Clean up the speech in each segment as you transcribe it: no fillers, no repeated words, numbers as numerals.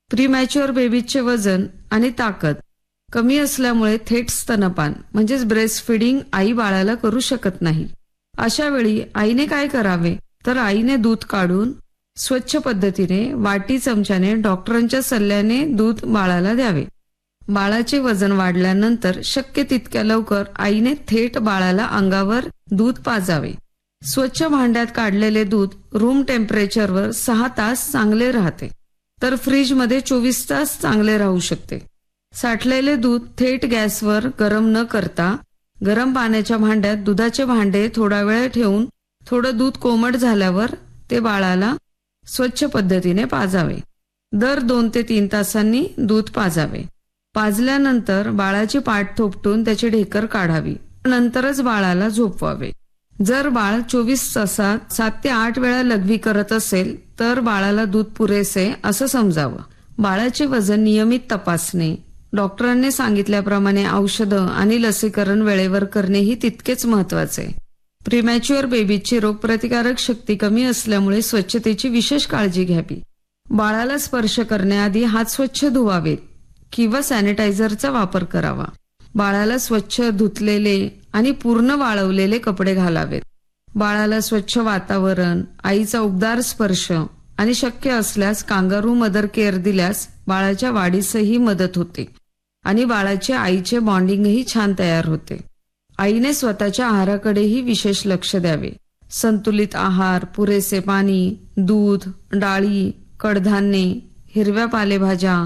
Premature बेबीचे वजन आणि ताकद कमी असल्यामुळे थेट स्तनपान म्हणजेच ब्रेस्ट फिडिंग आई बाळाला करू शकत नाही. अशा वेळी आईने काय करावे तर आईने दूध काढून स्वच्छ पद्धतीने वाटी चमच्याने डॉक्टरांच्या सल्ल्याने दूध बाळाला द्यावे. बाळाचे वजन वाढल्यानंतर शक्य तितक्या लवकर आईने थेट बाळाला अंगावर दूध पाजावे. स्वच्छ भांड्यात काढलेले दूध रूम टेम्परेचरवर 6 तास चांगले राहते, तर फ्रीजमध्ये 24 तास चांगले राहू शकते. साठलेले दूध थेट गॅसवर गरम न करता गरम पाण्याच्या भांड्यात दुधाचे भांडे थोडा वेळ ठेवून थोडं दूध कोमट झाल्यावर ते बाळाला स्वच्छ पद्धतीने पाजावे. दर 2 ते 3 तासांनी दूध पाजावे. पाजल्यानंतर बाळाची पाठ थोपटून त्याची ढेकर काढावी. नंतरच बाळाला झोपवावे. जर बाळ 24 तासात 7 ते 8 वेळा लघवी करत असेल तर बाळाला दूध पुरेसे असं समजावं. बाळाचे वजन नियमित तपासणे, डॉक्टरांनी सांगितल्याप्रमाणे औषधं आणि लसीकरण वेळेवर करणे ही तितकेच महत्वाचे. प्रीमॅच्युअर बेबीची रोगप्रतिकारक शक्ती कमी असल्यामुळे स्वच्छतेची विशेष काळजी घ्यावी. बाळाला स्पर्श करण्याआधी हात स्वच्छ धुवावेत किंवा सॅनिटायझरचा वापर करावा. बाळाला स्वच्छ धुतलेले आणि पूर्ण वाळवलेले कपडे घालावेत. बाळाला स्वच्छ वातावरण, आईचा उबदार स्पर्श आणि शक्य असल्यास कांगारू मदर केअर दिल्यास बाळाच्या वाढीसही मदत होते आणि बाळाचे आईचे बॉन्डिंगही छान तयार होते. आईने स्वतःच्या आहाराकडेही विशेष लक्ष द्यावे. संतुलित आहार, पुरेसे पाणी, दूध, डाळी, कडधान्ये, हिरव्या पालेभाज्या,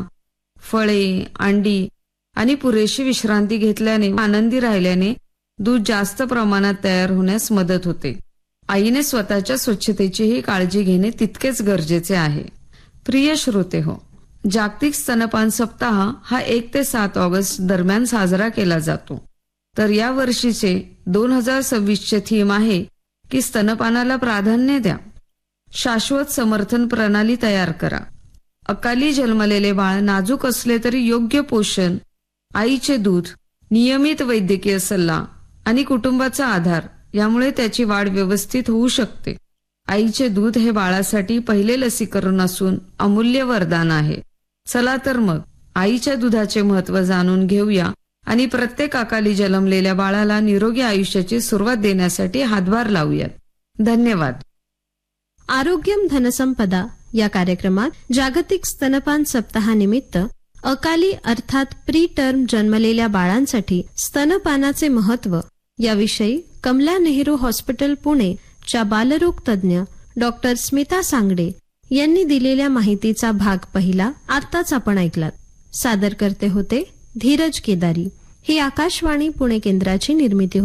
फळे, अंडी आणि पुरेशी विश्रांती घेतल्याने आनंदी राहिल्याने दूध जास्त प्रमाणात तयार होण्यास मदत होते. आईने स्वतःच्या स्वच्छतेचीही काळजी घेणे तितकेच गरजेचे आहे. प्रिय श्रोते हो, जागतिक स्तनपान सप्ताह हा 1 ते 7 ऑगस्ट दरम्यान साजरा केला जातो. तर या वर्षीचे 2026 थीम आहे की स्तनपानाला प्राधान्य द्या. शाश्वत समर्थन प्रणाली तयार करा. अकाली जन्मलेले बाळ नाजूक असले तरी योग्य पोषण, आईचे दूध, नियमित वैद्यकीय सल्ला आणि कुटुंबाचा आधार यामुळे त्याची वाढ व्यवस्थित होऊ शकते. आईचे दूध हे बाळासाठी पहिले लसीकरण असून अमूल्य वरदान आहे. चला तर मग आईच्या दुधाचे महत्त्व जाणून घेऊया आणि प्रत्येक अकाली जन्मलेल्या बाळाला निरोगी आयुष्याची सुरुवात देण्यासाठी हातभार लावूयात. धन्यवाद. आरोग्यम धनसंपदा या कार्यक्रमात जागतिक स्तनपान सप्ताहानिमित्त अकाली अर्थात प्री टर्म जन्मलेल्या बाळांसाठी स्तनपानाचे महत्त्व याविषयी कमला नेहरू हॉस्पिटल पुणे च्या बालरोग तज्ज्ञ डॉक्टर स्मिता सांगडे यांनी दिलेल्या माहितीचा भाग पहिला आत्ताच आपण ऐकलात. सादर करते होते धीरज केदारी. ही आकाशवाणी पुणे केंद्राची निर्मिती